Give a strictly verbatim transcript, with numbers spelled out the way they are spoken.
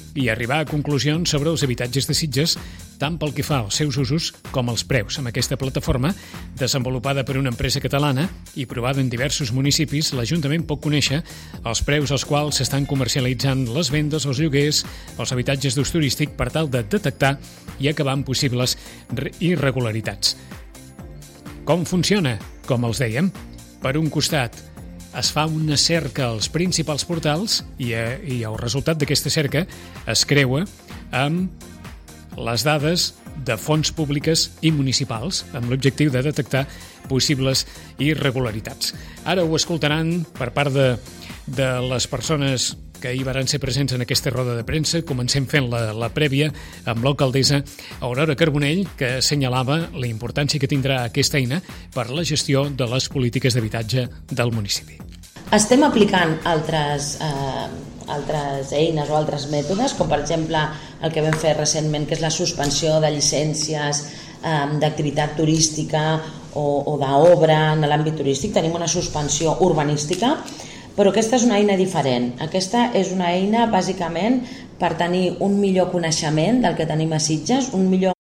i arribar a conclusions sobre els habitatges de Sitges, tant pel que fa als seus usos com als preus. Amb aquesta plataforma, desenvolupada per una empresa catalana i provada en diversos municipis, l'Ajuntament pot conèixer els preus als quals s'estan comercialitzant les vendes, els lloguers, els habitatges d'ús turístic per tal de detectar i acabar amb possibles irregularitats. Com funciona? Com els dèiem, per un costat es fa una cerca als principals portals i, eh, i el resultat d'aquesta cerca es creua amb les dades de fonts públiques i municipals amb l'objectiu de detectar possibles irregularitats. Ara ho escoltaran per part de, de les persones que hi van ser presents en aquesta roda de premsa. Comencem fent la, la prèvia amb l'alcaldessa Aurora Carbonell, que assenyalava la importància que tindrà aquesta eina per la gestió de les polítiques d'habitatge del municipi. Estem aplicant altres, eh, altres eines o altres mètodes, com per exemple el que vam fer recentment, que és la suspensió de llicències eh, d'activitat turística o, o d'obra en l'àmbit turístic. Tenim una suspensió urbanística, però aquesta és una eina diferent. Aquesta és una eina bàsicament per tenir un millor coneixement del que tenim a Sitges, un millor